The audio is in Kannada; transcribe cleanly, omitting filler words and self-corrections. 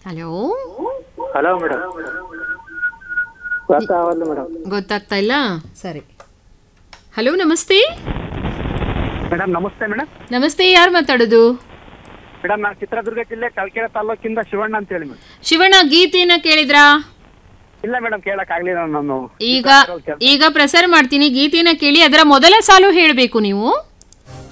ಹಲೋ, ಹಲೋ ಮೇಡಮ್, ಮೇಡಮ್ ಗೊತ್ತಾಗ್ತಾ ಇಲ್ಲ. ಸರಿ. ಹಲೋ, ನಮಸ್ತೆ. ಮೇಡಮ್ ನಮಸ್ತೆ ಮೇಡಮ್. ನಮಸ್ತೆ, ಯಾರು ಮಾತಾಡೋದು? ಮೇಡಮ್ ನಾನು ಚಿತ್ರದುರ್ಗ ಜಿಲ್ಲೆ ಕಲ್ಕೆರೆ ತಾಲೂಕಿಂದ ಶಿವಣ್ಣ ಅಂತ ಹೇಳಿ ಮೇಡಮ್. ಶಿವಣ್ಣ, ಗೀತೆಯನ್ನ ಕೇಳಿದ್ರಾ? ಇಲ್ಲ ಮೇಡಮ್, ಕೇಳಕ್ ಆಗ್ಲಿಲ್ಲ ನಾನು. ಈಗ ಪ್ರಸಾರ ಮಾಡ್ತೀನಿ, ಗೀತೆಯನ್ನ ಕೇಳಿ. ಅದರ ಮೊದಲ ಸಾಲು ಹೇಳಬೇಕು ನೀವು.